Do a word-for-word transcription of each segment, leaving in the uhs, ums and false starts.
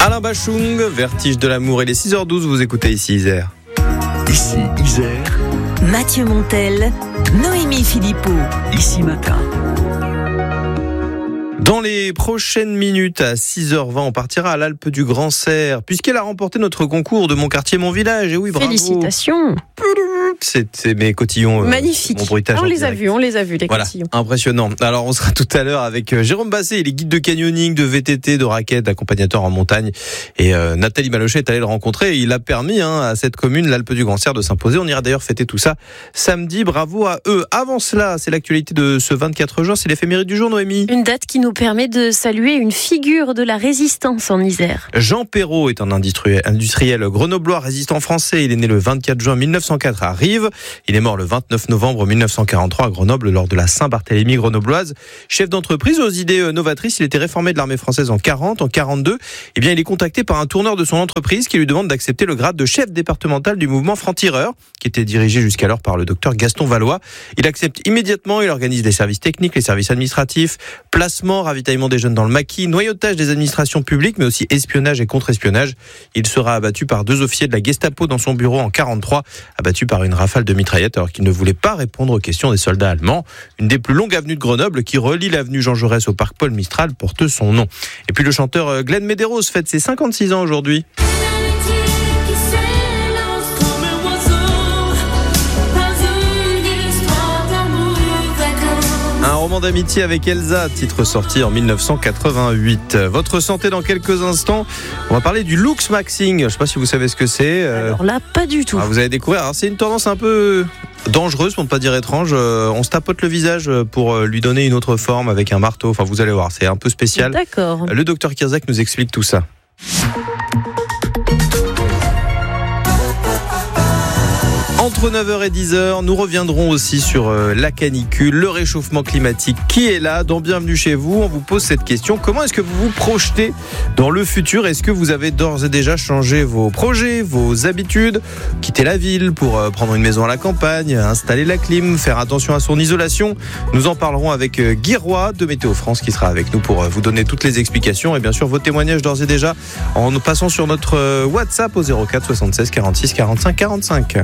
Alain Bachung, Vertige de l'amour, il est six heures douze, vous écoutez ici Isère. Ici Isère. Mathieu Montel, Noémie Philippot. Ici Matin. Dans les prochaines minutes, à six heures vingt, on partira à l'Alpe du Grand Serre, puisqu'elle a remporté notre concours de Mon quartier, mon village. Et oui, bravo. Félicitations. C'est, c'est mes cotillons. Magnifique. Euh, mon bruitage on en les a direct. vus, on les a vus, les Voilà, cotillons. impressionnant. Alors, on sera tout à l'heure avec euh, Jérôme Basset, il est guide de canyoning, de V T T, de raquettes, accompagnateur en montagne. Et euh, Nathalie Malochet est allée le rencontrer. Et il a permis hein, à cette commune, l'Alpe du Grand Serre, de s'imposer. On ira d'ailleurs fêter tout ça samedi. Bravo à eux. Avant cela, c'est l'actualité de ce vingt-quatre juin. C'est l'éphéméride du jour, Noémie. Une date qui nous permet de saluer une figure de la résistance en Isère. Jean Perrault est un industriel, industriel grenoblois résistant français. Il est né le vingt-quatre juin mille neuf cent quatre à Rives. Il est mort le vingt-neuf novembre mille neuf cent quarante-trois à Grenoble lors de la Saint-Barthélemy grenobloise. Chef d'entreprise aux idées novatrices, il était réformé de l'armée française en quarante. En quarante-deux, eh bien, il est contacté par un tourneur de son entreprise qui lui demande d'accepter le grade de chef départemental du mouvement franc-tireur, qui était dirigé jusqu'alors par le docteur Gaston Valois. Il accepte immédiatement, il organise les services techniques, les services administratifs, placement, ravitaillement des jeunes dans le maquis, noyautage des administrations publiques, mais aussi espionnage et contre-espionnage. Il sera abattu par deux officiers de la Gestapo dans son bureau en quarante-trois, abattu par une rafale de mitraillettes alors qu'il ne voulait pas répondre aux questions des soldats allemands. Une des plus longues avenues de Grenoble qui relie l'avenue Jean Jaurès au parc Paul Mistral porte son nom. Et puis le chanteur Glenn Medeiros fête ses cinquante-six ans aujourd'hui. Un roman d'amitié avec Elsa, titre sorti en mille neuf cent quatre-vingt-huit. Votre santé dans quelques instants. On va parler du Luxmaxing. Je ne sais pas si vous savez ce que c'est. Alors là, pas du tout. Ah, vous allez découvrir. Alors, c'est une tendance un peu dangereuse, pour ne pas dire étrange. On se tapote le visage pour lui donner une autre forme avec un marteau. Enfin, vous allez voir, c'est un peu spécial. D'accord. Le docteur Kirzek nous explique tout ça. Entre neuf heures et dix heures, nous reviendrons aussi sur la canicule, le réchauffement climatique qui est là. Dans Bienvenue chez vous, on vous pose cette question. Comment est-ce que vous vous projetez dans le futur ? Est-ce que vous avez d'ores et déjà changé vos projets, vos habitudes, quitter la ville pour prendre une maison à la campagne, installer la clim, faire attention à son isolation ? Nous en parlerons avec Guy Roy de Météo France qui sera avec nous pour vous donner toutes les explications et bien sûr vos témoignages d'ores et déjà en passant sur notre WhatsApp au zéro quatre soixante-seize quarante-six quarante-cinq quarante-cinq.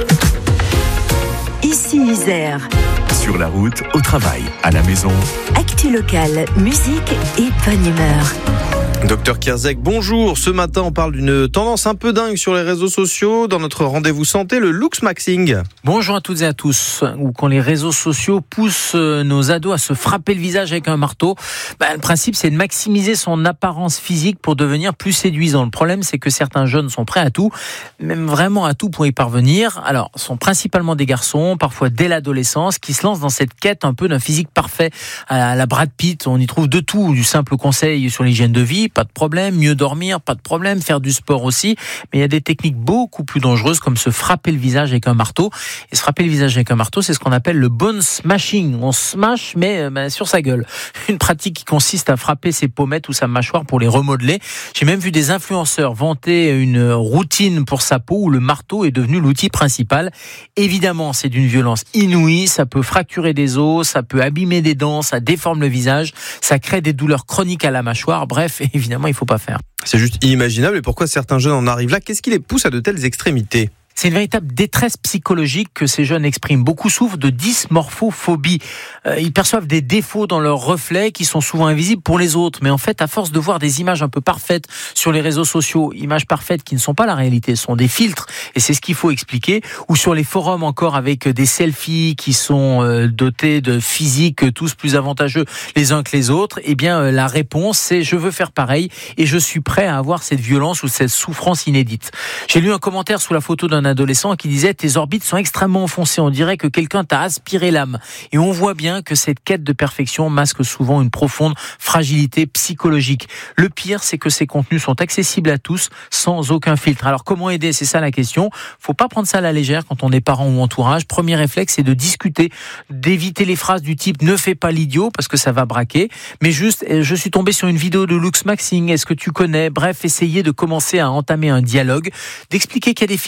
Ici Isère. Sur la route, au travail, à la maison. Actu locale, musique et bonne humeur. Docteur Kirzek, bonjour. Ce matin, on parle d'une tendance un peu dingue sur les réseaux sociaux. Dans notre rendez-vous santé, le Luxmaxing. Bonjour à toutes et à tous. Ou quand les réseaux sociaux poussent nos ados à se frapper le visage avec un marteau, bah, le principe, c'est de maximiser son apparence physique pour devenir plus séduisant. Le problème, c'est que certains jeunes sont prêts à tout, même vraiment à tout pour y parvenir. Alors, ce sont principalement des garçons, parfois dès l'adolescence, qui se lancent dans cette quête un peu d'un physique parfait à la Brad Pitt. On y trouve de tout, du simple conseil sur l'hygiène de vie, pas de problème, mieux dormir, pas de problème, faire du sport aussi, mais il y a des techniques beaucoup plus dangereuses comme se frapper le visage avec un marteau. Et se frapper le visage avec un marteau, c'est ce qu'on appelle le bone smashing. On smash, mais ben, sur sa gueule. Une pratique qui consiste à frapper ses pommettes ou sa mâchoire pour les remodeler. J'ai même vu des influenceurs vanter une routine pour sa peau où le marteau est devenu l'outil principal. Évidemment, c'est d'une violence inouïe, ça peut fracturer des os, ça peut abîmer des dents, ça déforme le visage, ça crée des douleurs chroniques à la mâchoire, bref, évidemment, il ne faut pas faire. C'est juste inimaginable. Et pourquoi certains jeunes en arrivent là ? Qu'est-ce qui les pousse à de telles extrémités ? C'est une véritable détresse psychologique que ces jeunes expriment. Beaucoup souffrent de dysmorphophobie. Euh, ils perçoivent des défauts dans leurs reflets qui sont souvent invisibles pour les autres. Mais en fait, à force de voir des images un peu parfaites sur les réseaux sociaux, images parfaites qui ne sont pas la réalité, ce sont des filtres, et c'est ce qu'il faut expliquer, ou sur les forums encore avec des selfies qui sont euh, dotés de physiques tous plus avantageux les uns que les autres, eh bien euh, la réponse c'est je veux faire pareil et je suis prêt à avoir cette violence ou cette souffrance inédite. J'ai lu un commentaire sous la photo d'un adolescent qui disait « Tes orbites sont extrêmement enfoncées, on dirait que quelqu'un t'a aspiré l'âme ». Et on voit bien que cette quête de perfection masque souvent une profonde fragilité psychologique. Le pire, c'est que ces contenus sont accessibles à tous, sans aucun filtre. Alors comment aider ? C'est ça la question. Faut pas prendre ça à la légère quand on est parent ou entourage. Premier réflexe, c'est de discuter, d'éviter les phrases du type « Ne fais pas l'idiot » parce que ça va braquer. Mais juste, je suis tombé sur une vidéo de Luxmaxing, est-ce que tu connais ? Bref, essayer de commencer à entamer un dialogue, d'expliquer qu'il y a des filtres, qu'il y a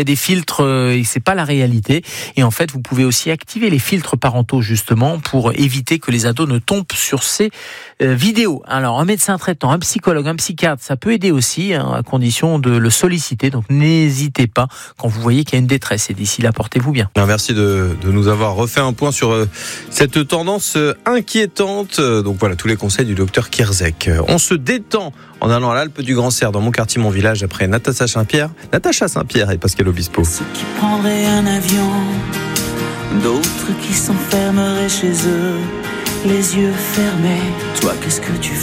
a des filtres euh, et c'est pas la réalité. Et en fait, vous pouvez aussi activer les filtres parentaux justement pour éviter que les ados ne tombent sur ces euh, vidéos. Alors, un médecin traitant, un psychologue, un psychiatre, ça peut aider aussi, hein, à condition de le solliciter. Donc, n'hésitez pas quand vous voyez qu'il y a une détresse. Et d'ici là, portez-vous bien. Merci de, de nous avoir refait un point sur euh, cette tendance euh, inquiétante. Donc voilà, tous les conseils du docteur Kierzek. On se détend en allant à l'Alpe du Grand Cerf, dans mon quartier, mon village, après Natacha Saint-Pierre, Natacha Saint-Pierre et Pascal Obispo. Ceux qui prendraient un avion, d'autres qui s'enfermeraient chez eux, les yeux fermés. Toi, qu'est-ce que tu ferais ?